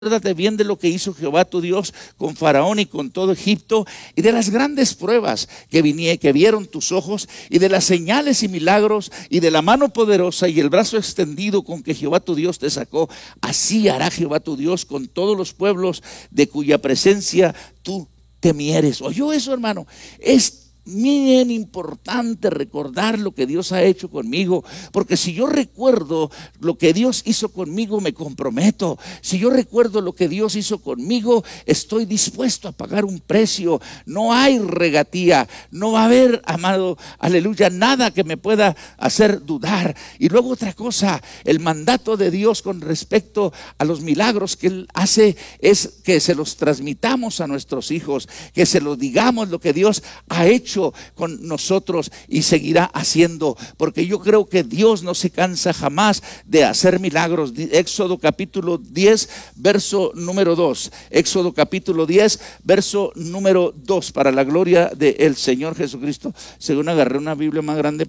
Acuérdate bien de lo que hizo Jehová tu Dios con Faraón y con todo Egipto, y de las grandes pruebas que vieron tus ojos, y de las señales y milagros, y de la mano poderosa y el brazo extendido con que Jehová tu Dios te sacó. Así hará Jehová tu Dios con todos los pueblos de cuya presencia tú temieres. ¿Oyó eso, hermano? Es bien importante recordar lo que Dios ha hecho conmigo, porque si yo recuerdo lo que Dios hizo conmigo, me comprometo. Si yo recuerdo lo que Dios hizo conmigo, estoy dispuesto a pagar un precio. No hay regatía, no va a haber, amado, aleluya, nada que me pueda hacer dudar. Y luego otra cosa, el mandato de Dios con respecto a los milagros que Él hace es que se los transmitamos a nuestros hijos, que se los digamos lo que Dios ha hecho con nosotros y seguirá haciendo, porque yo creo que Dios no se cansa jamás de hacer milagros. Éxodo capítulo 10 verso número 2, Éxodo capítulo 10 verso número 2, para la gloria del Señor Jesucristo. Según agarré una Biblia más grande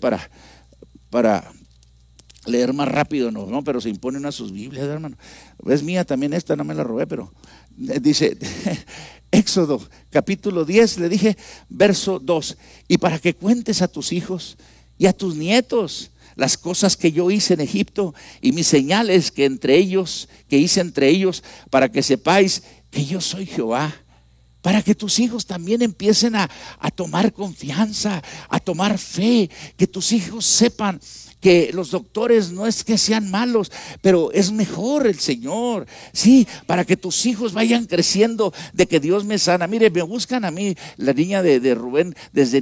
para leer más rápido, no, pero se imponen a sus Biblias, hermano. Es mía también esta, no me la robé, pero dice Éxodo capítulo 10, le dije, verso 2, y para que cuentes a tus hijos y a tus nietos las cosas que yo hice en Egipto y mis señales que hice entre ellos, para que sepáis que yo soy Jehová. Para que tus hijos también empiecen a tomar confianza, a tomar fe, que tus hijos sepan que los doctores no es que sean malos, pero es mejor el Señor. Sí, para que tus hijos vayan creciendo de que Dios me sana. Mire, me buscan a mí, la niña de Rubén,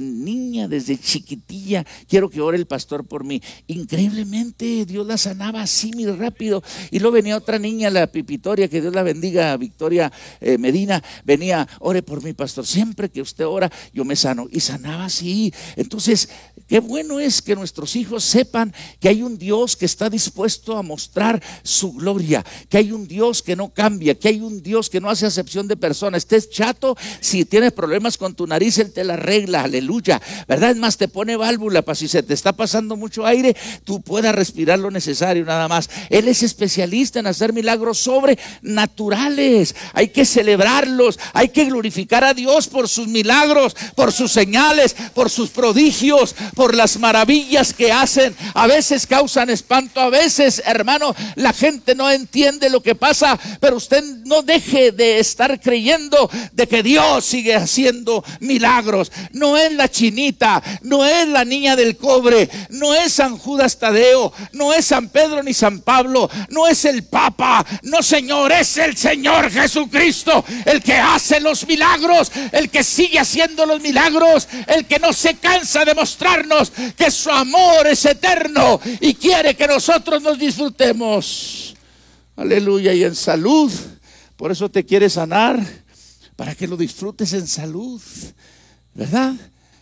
desde chiquitilla, quiero que ore el pastor por mí. Increíblemente Dios la sanaba así muy rápido. Y luego venía otra niña, la Pipitoria, que Dios la bendiga, Victoria Medina, venía, ore por mí, pastor. Siempre que usted ora, yo me sano. Y sanaba así. Entonces, qué bueno es que nuestros hijos sepan que hay un Dios que está dispuesto a mostrar su gloria, que hay un Dios que no cambia, que hay un Dios que no hace acepción de personas. Estés chato, si tienes problemas con tu nariz, Él te la arregla, aleluya, ¿verdad? Es más, te pone válvula para si se te está pasando mucho aire, tú puedas respirar lo necesario nada más. Él es especialista en hacer milagros sobrenaturales. Hay que celebrarlos, hay que glorificar a Dios por sus milagros, por sus señales, por sus prodigios, por las maravillas que hacen. A veces causan espanto, a veces, hermano, la gente no entiende lo que pasa, pero usted no deje de estar creyendo de que Dios sigue haciendo milagros. No es la chinita, no es la niña del cobre, no es San Judas Tadeo, no es San Pedro ni San Pablo, no es el Papa, no, Señor, es el Señor Jesucristo, el que hace los milagros, el que sigue haciendo los milagros, el que no se cansa de mostrarnos que su amor es eterno y quiere que nosotros nos disfrutemos, aleluya, y en salud. Por eso te quiere sanar, para que lo disfrutes en salud, ¿verdad?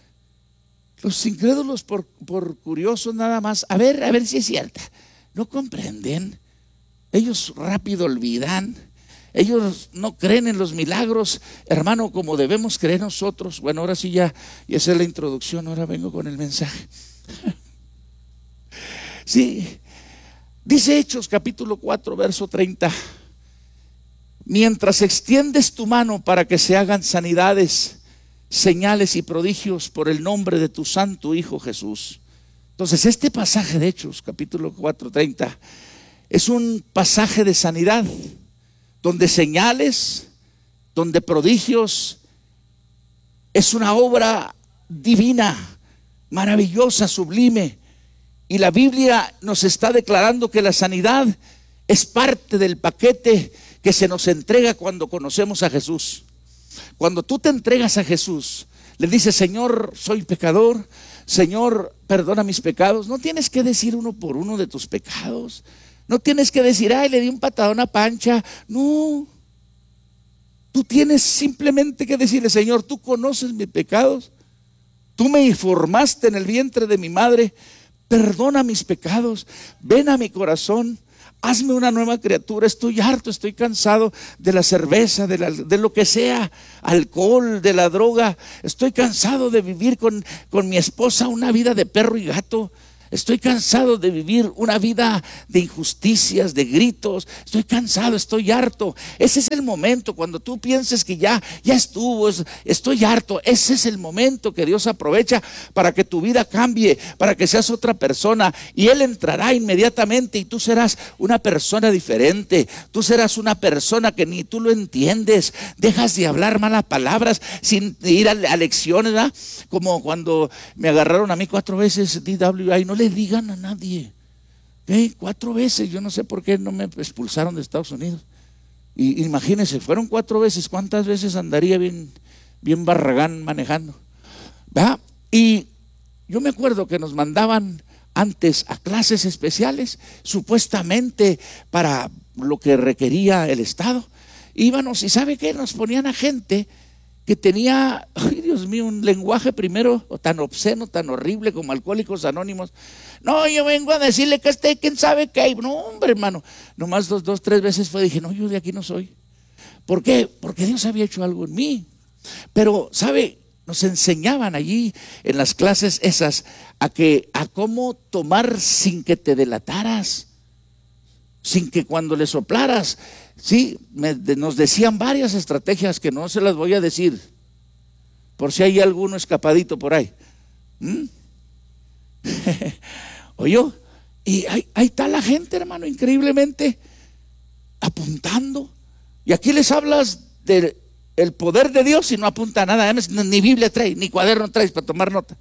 Los incrédulos por curiosos nada más, a ver si es cierta, no comprenden. Ellos rápido olvidan. Ellos no creen en los milagros, hermano, como debemos creer nosotros. Bueno, ahora sí ya esa es la introducción, ahora vengo con el mensaje. Sí, dice Hechos capítulo 4 verso 30, mientras extiendes tu mano para que se hagan sanidades, señales y prodigios por el nombre de tu santo Hijo Jesús. Entonces este pasaje de Hechos capítulo 4:30 es un pasaje de sanidad, donde señales, donde prodigios, es una obra divina, maravillosa, sublime. Y la Biblia nos está declarando que la sanidad es parte del paquete que se nos entrega cuando conocemos a Jesús. Cuando tú te entregas a Jesús, le dices, Señor, soy pecador, Señor, perdona mis pecados. No tienes que decir uno por uno de tus pecados. No tienes que decir, ay, le di un patadón a Pancha. No. Tú tienes simplemente que decirle, Señor, tú conoces mis pecados. Tú me formaste en el vientre de mi madre. Perdona mis pecados, ven a mi corazón, hazme una nueva criatura. Estoy harto, estoy cansado de la cerveza, de lo que sea, alcohol, de la droga. Estoy cansado de vivir con mi esposa una vida de perro y gato. Estoy cansado de vivir una vida de injusticias, de gritos. Estoy cansado, estoy harto. Ese es el momento cuando tú pienses que ya estuvo, estoy harto. Ese es el momento que Dios aprovecha para que tu vida cambie, para que seas otra persona. Y Él entrará inmediatamente y tú serás una persona diferente. Tú serás una persona que ni tú lo entiendes. Dejas de hablar malas palabras sin ir a lecciones, ¿verdad? Como cuando me agarraron a mí 4 veces DWI. No le digan a nadie. 4 veces, yo no sé por qué no me expulsaron de Estados Unidos. Y imagínense, fueron 4 veces. ¿Cuántas veces andaría bien barragán manejando? ¿Verdad? Y yo me acuerdo que nos mandaban antes a clases especiales, supuestamente para lo que requería el Estado. Íbamos, y ¿sabe qué? Nos ponían a gente que tenía, ay Dios mío, un lenguaje primero tan obsceno, tan horrible como Alcohólicos Anónimos. No, yo vengo a decirle que quién sabe qué hay. No, hombre, hermano, nomás 2, 3 veces dije, no, yo de aquí no soy. ¿Por qué? Porque Dios había hecho algo en mí. Pero, ¿sabe? Nos enseñaban allí en las clases esas a cómo tomar sin que te delataras, sin que cuando le soplaras. Sí, nos decían varias estrategias que no se las voy a decir, por si hay alguno escapadito por ahí. Oyó, y ahí está la gente, hermano, increíblemente apuntando. Y aquí les hablas del poder de Dios y no apunta nada, ni Biblia trae, ni cuaderno traes para tomar nota.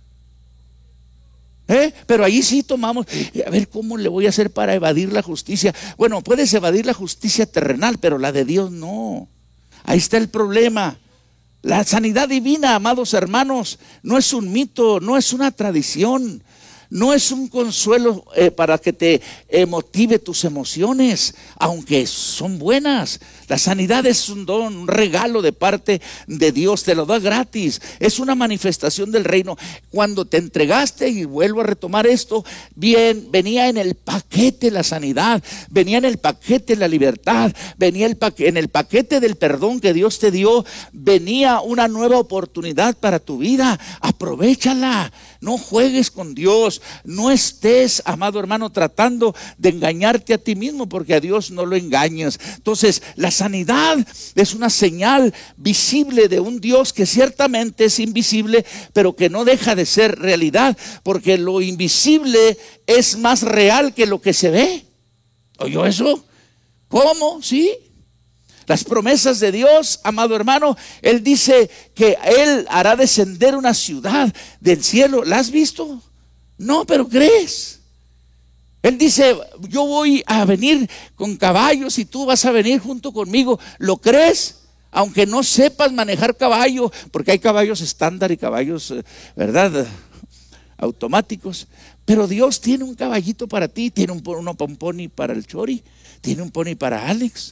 Pero ahí sí tomamos, a ver cómo le voy a hacer para evadir la justicia. Bueno, puedes evadir la justicia terrenal, pero la de Dios no. Ahí está el problema. La sanidad divina, amados hermanos, no es un mito, no es una tradición, no es un consuelo para que te motive tus emociones, aunque son buenas. La sanidad es un don, un regalo de parte de Dios, te lo da gratis, es una manifestación del reino. Cuando te entregaste, y vuelvo a retomar esto, bien, venía en el paquete la sanidad, venía en el paquete la libertad, venía en el paquete del perdón que Dios te dio, venía una nueva oportunidad para tu vida. Aprovéchala, no juegues con Dios, no estés, amado hermano, tratando de engañarte a ti mismo, porque a Dios no lo engañas. Entonces, la sanidad es una señal visible de un Dios que ciertamente es invisible, pero que no deja de ser realidad, porque lo invisible es más real que lo que se ve. ¿Oyó eso? ¿Cómo? ¿Sí? Las promesas de Dios, amado hermano, Él dice que Él hará descender una ciudad del cielo. ¿La has visto? No, pero crees. Él dice, yo voy a venir con caballos y tú vas a venir junto conmigo. ¿Lo crees? Aunque no sepas manejar caballo, porque hay caballos estándar y caballos, ¿verdad?, automáticos. Pero Dios tiene un caballito para ti, tiene un pony para el Chori, tiene un pony para Alex.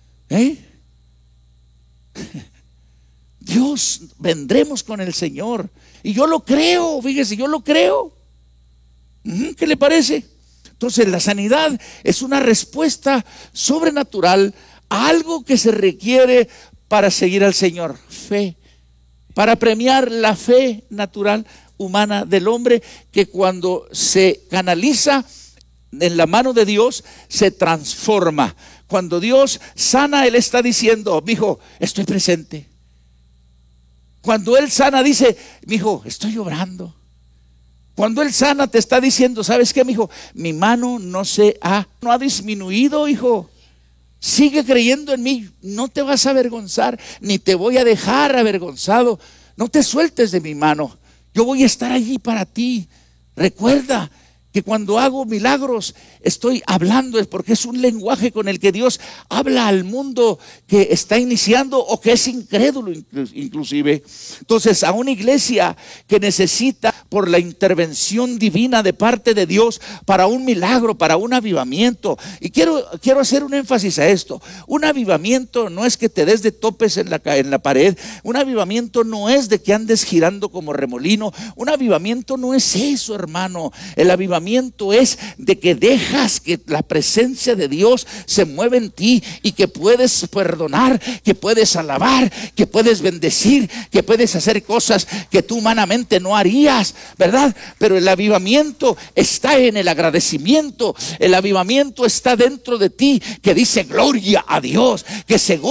Dios, vendremos con el Señor. Y yo lo creo, fíjese, yo lo creo. ¿Qué le parece? Entonces la sanidad es una respuesta sobrenatural a algo que se requiere para seguir al Señor. Fe, para premiar la fe natural humana del hombre, que cuando se canaliza en la mano de Dios se transforma. Cuando Dios sana, Él está diciendo, mijo, estoy presente. Cuando Él sana, dice, mijo, estoy obrando. Cuando Él sana, te está diciendo, ¿sabes qué, mijo? Mi mano no ha disminuido, hijo. Sigue creyendo en mí, no te vas a avergonzar, ni te voy a dejar avergonzado. No te sueltes de mi mano, yo voy a estar allí para ti. Recuerda que cuando hago milagros estoy hablando, es porque es un lenguaje con el que Dios habla al mundo que está iniciando o que es incrédulo inclusive. Entonces, a una iglesia que necesita por la intervención divina de parte de Dios para un milagro, para un avivamiento. Y quiero hacer un énfasis a esto. Un avivamiento no es que te des de topes en la pared. Un avivamiento no es de que andes girando como remolino. Un avivamiento no es eso, hermano. El avivamiento es de que dejas que la presencia de Dios se mueva en ti y que puedes perdonar, que puedes alabar, que puedes bendecir, que puedes hacer cosas que tú humanamente no harías. ¿verdad? Pero el avivamiento está en el agradecimiento. El avivamiento está dentro de ti, que dice gloria a Dios, que se